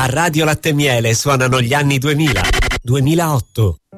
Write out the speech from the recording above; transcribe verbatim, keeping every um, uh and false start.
A Radio Latte e Miele suonano gli anni duemila, duemilaotto,